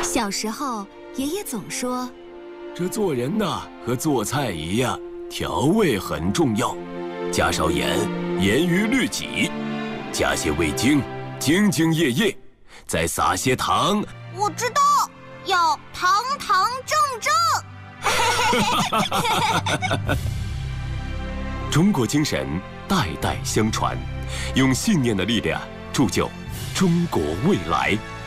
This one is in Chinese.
小时候，爷爷总说， 这做人呐，和做菜一样，调味很重要，加少盐，严于律己；加些味精，兢兢业业；再撒些糖。 我知道，要堂堂正正。 中国精神代代相传，用信念的力量铸就中国未来。